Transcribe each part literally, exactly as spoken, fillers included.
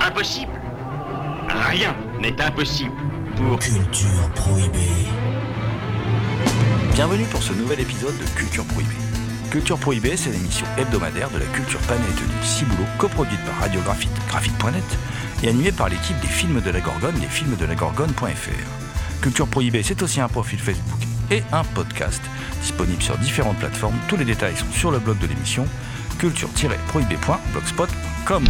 Impossible. Rien n'est impossible pour... Culture Prohibée. Bienvenue pour ce nouvel épisode de Culture Prohibée. Culture Prohibée, c'est l'émission hebdomadaire de la culture panette du Ciboulot, coproduite par Radio Graphite, graphite point net, et animée par l'équipe des films de la Gorgone, les films de la Gorgone point f r. Culture Prohibée, c'est aussi un profil Facebook et un podcast, disponible sur différentes plateformes. Tous les détails sont sur le blog de l'émission, culture tiret prohibée point blogspot point com.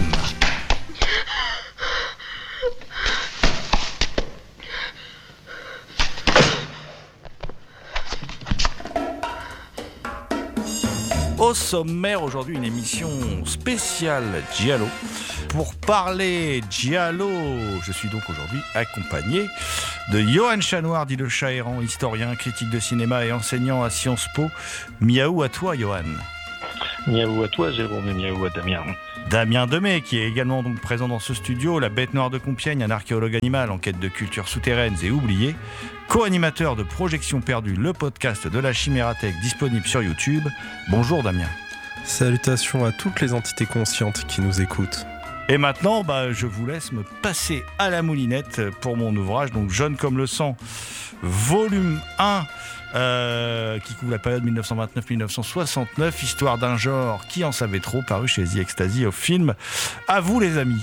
Au sommaire aujourd'hui, une émission spéciale Giallo. Pour parler Giallo, je suis donc aujourd'hui accompagné de Johan Chanoir, dit le chat errant, historien, critique de cinéma et enseignant à Sciences Po. Miaou à toi, Johan. Miaou à toi, Jérôme, et miaou à Damien. Damien Demey, qui est également donc présent dans ce studio, la bête noire de Compiègne, un archéologue animal en quête de cultures souterraines et oubliées, co-animateur de Projection Perdue, le podcast de la Chimérathèque disponible sur YouTube. Bonjour Damien. Salutations à toutes les entités conscientes qui nous écoutent. Et maintenant, bah, je vous laisse me passer à la moulinette pour mon ouvrage, donc Jeune comme le sang, volume un, euh, qui couvre la période dix-neuf cent vingt-neuf à dix-neuf cent soixante-neuf, histoire d'un genre qui en savait trop, paru chez The Ecstasy au film. À vous les amis.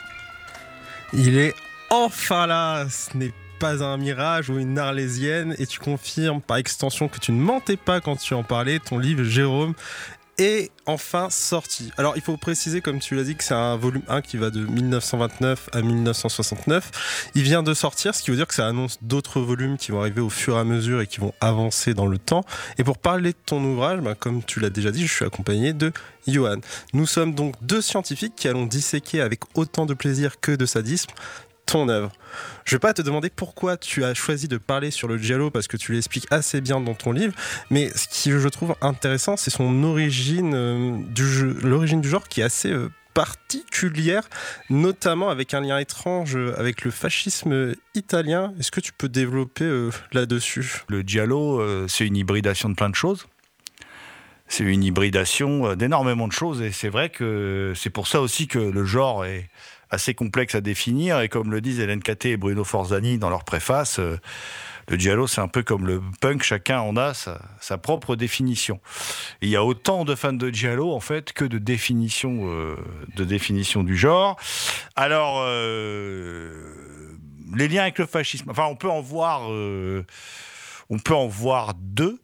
Il est enfin là, ce n'est pas un mirage ou une arlésienne, et tu confirmes par extension que tu ne mentais pas quand tu en parlais. Ton livre, Jérôme, est enfin sorti. Alors il faut préciser, comme tu l'as dit, que c'est un volume un qui va de dix-neuf cent vingt-neuf à dix-neuf cent soixante-neuf. Il vient de sortir, ce qui veut dire que ça annonce d'autres volumes qui vont arriver au fur et à mesure et qui vont avancer dans le temps. Et pour parler de ton ouvrage, bah, comme tu l'as déjà dit, je suis accompagné de Johan. Nous sommes donc deux scientifiques qui allons disséquer avec autant de plaisir que de sadisme ton œuvre. Je ne vais pas te demander pourquoi tu as choisi de parler sur le giallo, parce que tu l'expliques assez bien dans ton livre, mais ce qui je trouve intéressant, c'est son origine, euh, du jeu, l'origine du genre qui est assez euh, particulière, notamment avec un lien étrange avec le fascisme italien. Est-ce que tu peux développer euh, là-dessus ? Le giallo, euh, c'est une hybridation de plein de choses. C'est une hybridation d'énormément de choses, et c'est vrai que c'est pour ça aussi que le genre est assez complexe à définir, et comme le disent Hélène Caté et Bruno Forzani dans leur préface, euh, le giallo c'est un peu comme le punk, chacun en a sa, sa propre définition. Et il y a autant de fans de giallo en fait que de définition euh, de définition du genre. Alors euh, les liens avec le fascisme, enfin on peut en voir, euh, on peut en voir deux.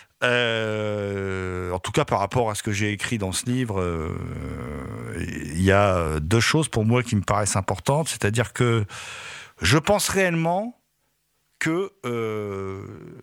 Euh, en tout cas par rapport à ce que j'ai écrit dans ce livre, euh, il y a deux choses pour moi qui me paraissent importantes, c'est-à-dire que je pense réellement que euh,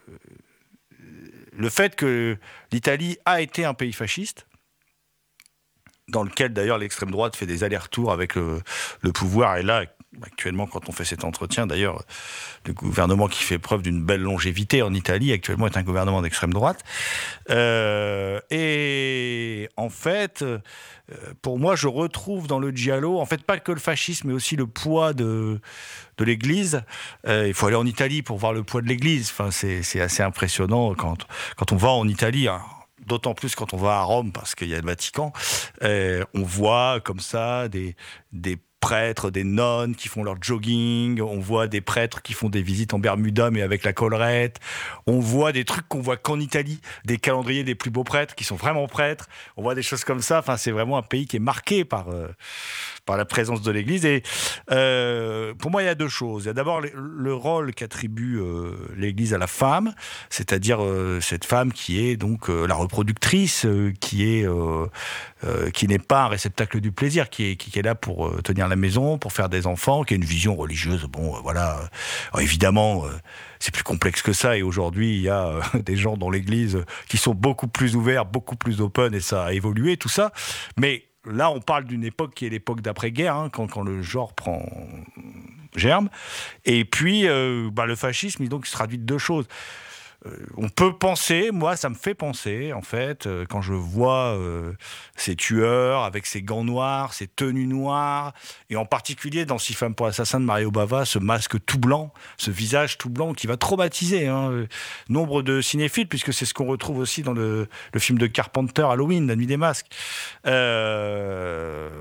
le fait que l'Italie a été un pays fasciste, dans lequel d'ailleurs l'extrême droite fait des allers-retours avec le, le pouvoir, et là actuellement, quand on fait cet entretien, d'ailleurs, le gouvernement qui fait preuve d'une belle longévité en Italie, actuellement, est un gouvernement d'extrême droite. Euh, et en fait, euh, pour moi, je retrouve dans le giallo, en fait, pas que le fascisme, mais aussi le poids de, de l'Église. Euh, il faut aller en Italie pour voir le poids de l'Église. Enfin, c'est, c'est assez impressionnant quand, quand on va en Italie, hein. D'autant plus quand on va à Rome, parce qu'il y a le Vatican, euh, on voit comme ça des, des prêtres, des nonnes qui font leur jogging, on voit des prêtres qui font des visites en Bermuda mais avec la collerette, on voit des trucs qu'on voit qu'en Italie, des calendriers des plus beaux prêtres qui sont vraiment prêtres, on voit des choses comme ça. Enfin, c'est vraiment un pays qui est marqué par, euh, par la présence de l'Église. Et euh, pour moi, il y a deux choses. Il y a d'abord le, le rôle qu'attribue euh, l'Église à la femme, c'est-à-dire euh, cette femme qui est donc euh, la reproductrice, euh, qui est euh, euh, qui n'est pas un réceptacle du plaisir, qui est, qui, qui est là pour euh, tenir la maison, pour faire des enfants, qui a une vision religieuse. Bon, euh, voilà. Alors, évidemment, euh, c'est plus complexe que ça. Et aujourd'hui, il y a euh, des gens dans l'Église qui sont beaucoup plus ouverts, beaucoup plus open, et ça a évolué, tout ça. Mais là, on parle d'une époque qui est l'époque d'après-guerre, hein, quand, quand le genre prend germe. Et puis, euh, bah, le fascisme, il donc, se traduit de deux choses. on peut penser, moi ça me fait penser en fait, euh, quand je vois euh, ces tueurs avec ces gants noirs, ces tenues noires, et en particulier dans Six femmes pour l'assassin de Mario Bava, ce masque tout blanc, ce visage tout blanc qui va traumatiser hein, euh, nombre de cinéphiles, puisque c'est ce qu'on retrouve aussi dans le, le film de Carpenter, Halloween, La Nuit des Masques. Euh,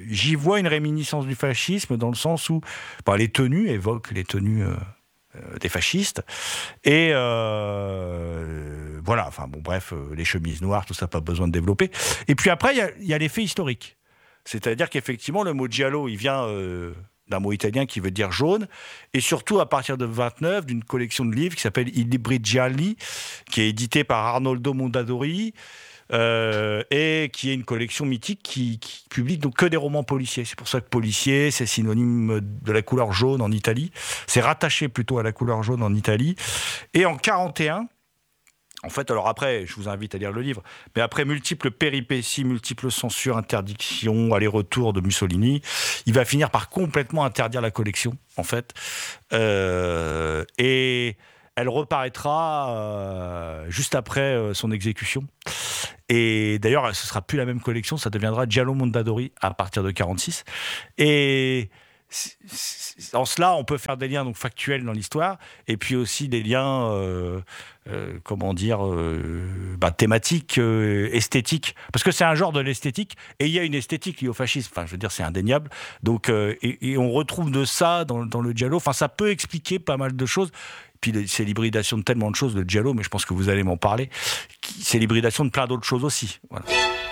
j'y vois une réminiscence du fascisme dans le sens où bah, les tenues évoquent les tenues euh, euh, des fascistes. Et euh, voilà, enfin bon, bref, euh, les chemises noires, tout ça, pas besoin de développer. Et puis après, il y, y a l'effet historique. C'est-à-dire qu'effectivement, le mot giallo, il vient euh, d'un mot italien qui veut dire jaune, et surtout à partir de vingt-neuf, d'une collection de livres qui s'appelle I Libri Gialli, qui est édité par Arnoldo Mondadori, euh, et qui est une collection mythique qui, qui publie donc que des romans policiers. C'est pour ça que policier, c'est synonyme de la couleur jaune en Italie. C'est rattaché plutôt à la couleur jaune en Italie. Et en quarante et un, en fait, alors après, je vous invite à lire le livre, mais après multiples péripéties, multiples censures, interdictions, aller-retour de Mussolini, il va finir par complètement interdire la collection, en fait. Euh, et elle reparaîtra euh, juste après euh, son exécution. Et d'ailleurs, ce ne sera plus la même collection, ça deviendra Giallo Mondadori à partir de quarante-six. Et en cela, on peut faire des liens donc factuels dans l'histoire, et puis aussi des liens, euh, euh, comment dire, euh, bah, thématiques, euh, esthétiques, parce que c'est un genre de l'esthétique, et il y a une esthétique liée au fascisme. Enfin, je veux dire, c'est indéniable. Donc, euh, et, et on retrouve de ça dans, dans le giallo. Enfin, ça peut expliquer pas mal de choses. Puis c'est l'hybridation de tellement de choses, le giallo, mais je pense que vous allez m'en parler. C'est l'hybridation de plein d'autres choses aussi. Voilà.